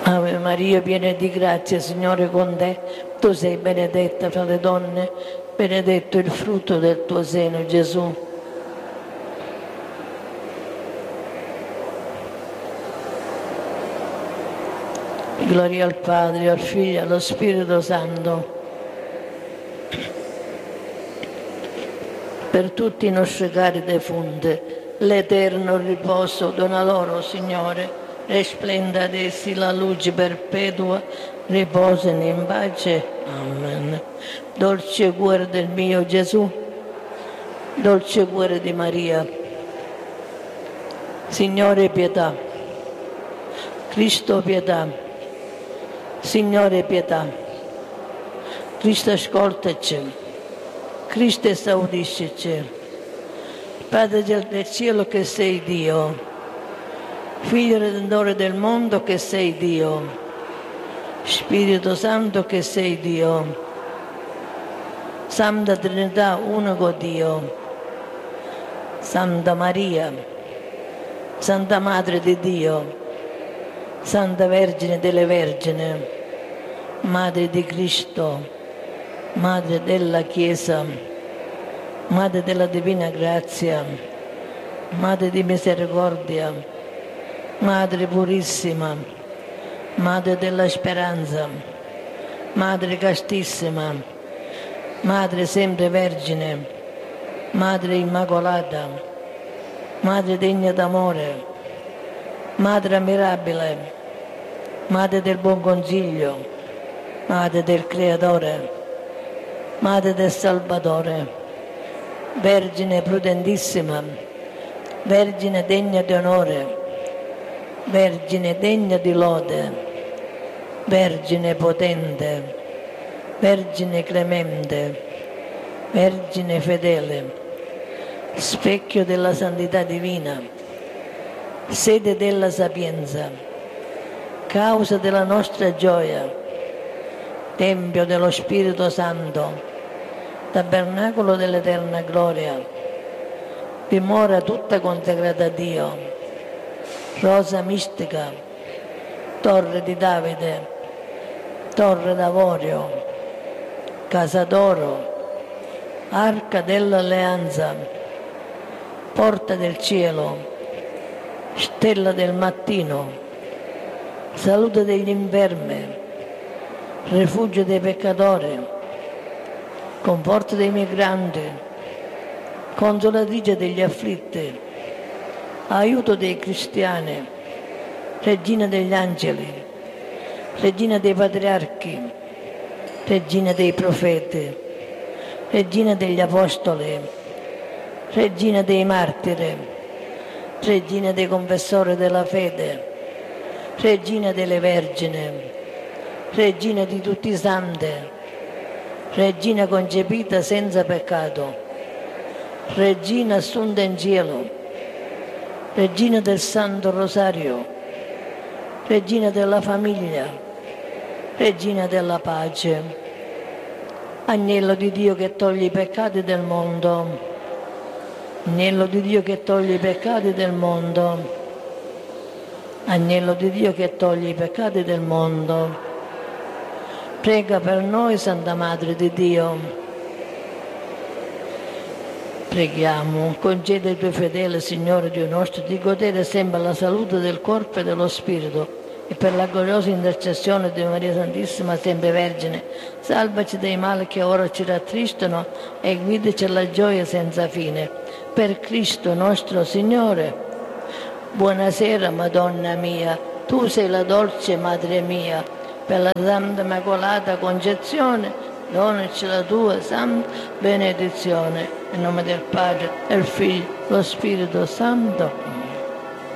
Ave Maria, piena di grazia, Signore è con te. Tu sei benedetta fra le donne, benedetto il frutto del tuo seno, Gesù. Gloria al Padre, al Figlio e allo Spirito Santo. Per tutti i nostri cari defunti, l'eterno riposo dona loro, Signore. Risplenda ad essi la luce perpetua, riposino in pace. Amen. Dolce cuore del mio Gesù, dolce cuore di Maria. Signore pietà, Cristo pietà, Signore pietà, Cristo ascoltaci, Cristo esaudiscici. Padre del cielo che sei Dio, Figlio Redentore del mondo che sei Dio, Spirito Santo che sei Dio, Santa Trinità unico Dio, Santa Maria, Santa Madre di Dio, Santa Vergine delle Vergini, Madre di Cristo, Madre della Chiesa, Madre della Divina Grazia, Madre di Misericordia, Madre purissima, Madre della speranza, Madre castissima, Madre sempre Vergine, Madre immacolata, Madre degna d'amore, Madre ammirabile, Madre del buon consiglio, Madre del Creatore, Madre del Salvatore, Vergine prudentissima, Vergine degna di onore, Vergine degna di lode, Vergine potente, Vergine clemente, Vergine fedele, specchio della santità divina, sede della sapienza, causa della nostra gioia, Tempio dello Spirito Santo, tabernacolo dell'eterna gloria, dimora tutta consacrata a Dio, rosa mistica, torre di Davide, torre d'avorio, casa d'oro, arca dell'alleanza, porta del cielo, stella del mattino, salute degli infermi, rifugio dei peccatori, conforto dei migranti, consolatrice degli afflitti, aiuto dei cristiani, regina degli angeli, regina dei patriarchi, regina dei profeti, regina degli apostoli, regina dei martiri, regina dei confessori della fede, regina delle vergini, regina di tutti i santi, regina concepita senza peccato, regina assunta in cielo, regina del Santo Rosario, regina della famiglia, regina della pace, agnello di Dio che toglie i peccati del mondo, agnello di Dio che toglie i peccati del mondo, agnello di Dio che toglie i peccati del mondo. Prega per noi, Santa Madre di Dio. Preghiamo, concede ai tuoi fedeli, Signore Dio nostro, di godere sempre la salute del corpo e dello spirito, e per la gloriosa intercessione di Maria Santissima, sempre Vergine, salvaci dai mali che ora ci rattristano e guidaci alla gioia senza fine. Per Cristo nostro Signore. Buonasera, Madonna mia, tu sei la dolce Madre mia, per la Santa Immacolata Concezione, donaci la tua santa benedizione. In nome del Padre, del Figlio, dello Spirito Santo.